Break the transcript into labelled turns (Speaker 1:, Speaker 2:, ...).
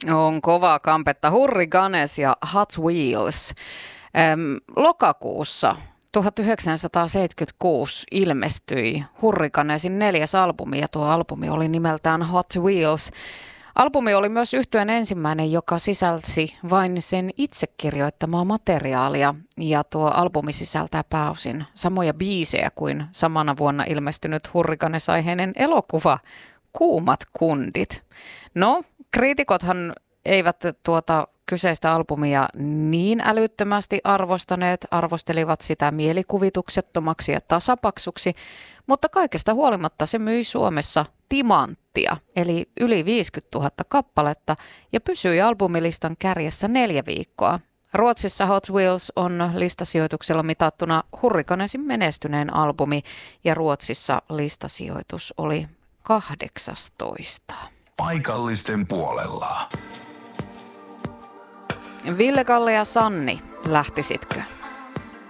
Speaker 1: On kovaa kampetta. Hurricanes ja Hot Wheels. Lokakuussa 1976 ilmestyi Hurricanesin 4. albumi ja tuo albumi oli nimeltään Hot Wheels. Albumi oli myös yhtyeen ensimmäinen, joka sisälsi vain sen itse kirjoittamaa materiaalia ja tuo albumi sisältää pääosin samoja biisejä kuin samana vuonna ilmestynyt Hurricanes-aiheinen elokuva Kuumat kundit. No, kriitikothan eivät tuota kyseistä albumia niin älyttömästi arvostelivat sitä mielikuvituksettomaksi ja tasapaksuksi, mutta kaikesta huolimatta se myi Suomessa timanttia, eli yli 50 000 kappaletta ja pysyi albumilistan kärjessä 4 viikkoa. Ruotsissa Hot Wheels on listasijoituksella mitattuna Hurricanesin menestyneen albumi ja Ruotsissa listasijoitus oli 18.
Speaker 2: Paikallisten puolella.
Speaker 1: Ville, Kalle ja Sanni, lähtisitkö?